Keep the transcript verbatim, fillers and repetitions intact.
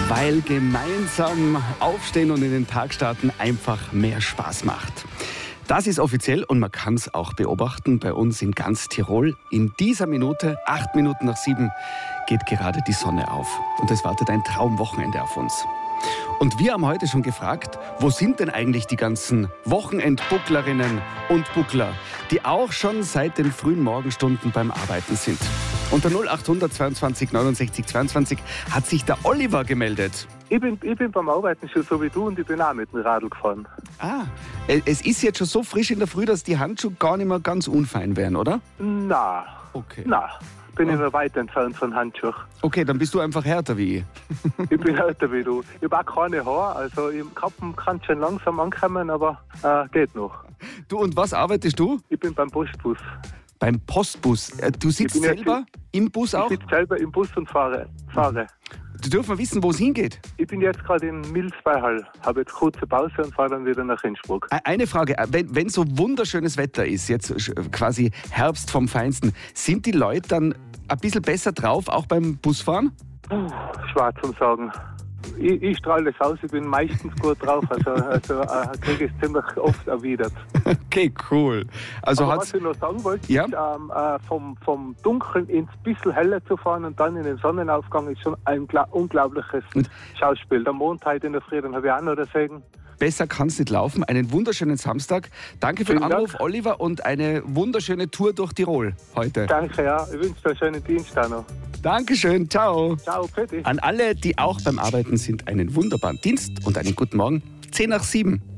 weil gemeinsam aufstehen und in den Tag starten einfach mehr Spaß macht. Das ist offiziell und man kann es auch beobachten bei uns in ganz Tirol. In dieser Minute, acht Minuten nach sieben, geht gerade die Sonne auf. Und es wartet ein Traumwochenende auf uns. Und wir haben heute schon gefragt, wo sind denn eigentlich die ganzen Wochenendbucklerinnen und Buckler, die auch schon seit den frühen Morgenstunden beim Arbeiten sind. Unter null acht hundert zweiundzwanzig neunundsechzig zweiundzwanzig hat sich der Oliver gemeldet. Ich bin, ich bin beim Arbeiten schon so wie du und ich bin auch mit dem Radl gefahren. Ah, es ist jetzt schon so frisch in der Früh, dass die Handschuhe gar nicht mehr ganz unfein wären, oder? Na, Okay. na, bin Oh. ich noch weit entfernt von Handschuhen. Okay, dann bist du einfach härter wie ich. Ich bin älter wie du. Ich habe auch keine Haare, also im Kappen kann schon langsam ankommen, aber äh, geht noch. Du, und was arbeitest du? Ich bin beim Postbus. Beim Postbus. Äh, Du sitzt bin ja selber im Bus auch? Ich sitze selber im Bus und fahre. fahre. Du dürfen wir wissen, wo es hingeht. Ich bin jetzt gerade in Milz bei Hall, habe jetzt kurze Pause und fahre dann wieder nach Innsbruck. E- Eine Frage, äh, wenn, wenn so wunderschönes Wetter ist, jetzt sch- quasi Herbst vom Feinsten, sind die Leute dann ein bisschen besser drauf, auch beim Busfahren? Puh, schwer zum Sagen. Ich, ich strahle das aus, ich bin meistens gut drauf, also, also äh, kriege ich es ziemlich oft erwidert. Okay, cool. Also Aber hat's, was ich noch sagen wollte, Ja? ist, ähm, äh, vom, vom Dunkeln ins bisschen heller zu fahren und dann in den Sonnenaufgang ist schon ein gla- unglaubliches Und- Schauspiel. Der Mond heute in der Früh, dann habe ich auch noch das Segen. besser kann es nicht laufen. Einen wunderschönen Samstag. Danke für den Vielen Anruf, Dank. Oliver, und eine wunderschöne Tour durch Tirol heute. Danke, ja. Ich wünsche dir einen schönen Dienst auch noch. Dankeschön, ciao. Ciao, Peti. An alle, die auch beim Arbeiten sind, einen wunderbaren Dienst und einen guten Morgen. zehn nach sieben.